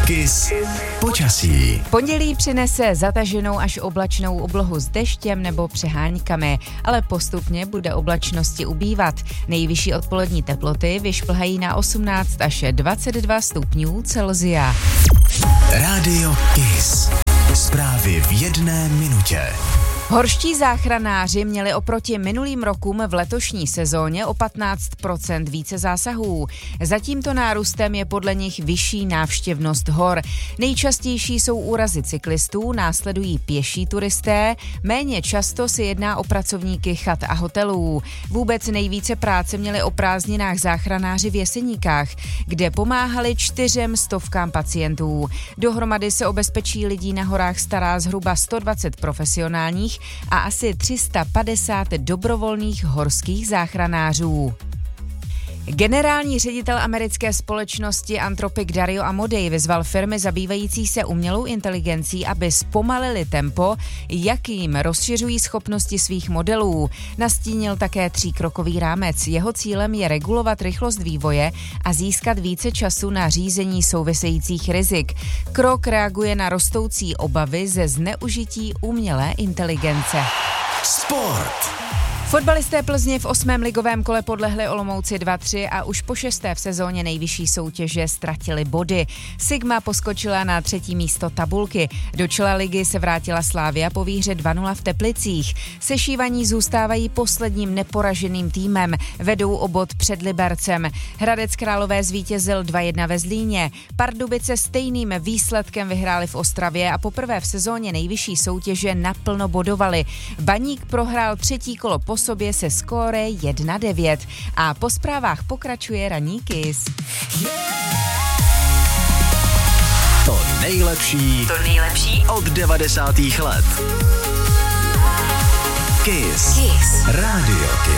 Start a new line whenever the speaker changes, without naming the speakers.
Kiss počasí.
Pondělí přinese zataženou až oblačnou oblohu s deštěm nebo přeháňkami, ale postupně bude oblačnosti ubývat. Nejvyšší odpolední teploty vyšplhají na 18 až 22 stupňů Celsia.
Rádio Kiss. Zprávy v 1 minutě.
Horští záchranáři měli oproti minulým rokům v letošní sezóně o 15% více zásahů. Za tímto nárůstem je podle nich vyšší návštěvnost hor. Nejčastější jsou úrazy cyklistů, následují pěší turisté, méně často se jedná o pracovníky chat a hotelů. Vůbec nejvíce práce měli o prázdninách záchranáři v Jeseníkách, kde pomáhali 400 pacientů. Dohromady se o bezpečí lidí na horách stará zhruba 120 profesionálních a asi 350 dobrovolných horských záchranářů. Generální ředitel americké společnosti Anthropic Dario Amodei vyzval firmy zabývající se umělou inteligencí, aby zpomalili tempo, jakým rozšiřují schopnosti svých modelů. Nastínil také 3krokový rámec. Jeho cílem je regulovat rychlost vývoje a získat více času na řízení souvisejících rizik. Krok reaguje na rostoucí obavy ze zneužití umělé inteligence.
Sport.
Fotbalisté Plzně v 8. ligovém kole podlehli Olomouci 2-3 a už po 6. v sezóně nejvyšší soutěže ztratili body. Sigma poskočila na 3. místo tabulky. Do čela ligy se vrátila Slavia po výhře 2-0 v Teplicích. Sešívaní zůstávají posledním neporaženým týmem. Vedou o bod před Libercem. Hradec Králové zvítězil 2-1 ve Zlíně. Pardubice stejným výsledkem vyhráli v Ostravě a poprvé v sezóně nejvyšší soutěže naplno bodovali. Baník prohrál 3. kolo po sobě se skóre 1-9. A po zprávách pokračuje ranní Kiss.
To nejlepší od 90. let. Kiss. Rádio Kiss.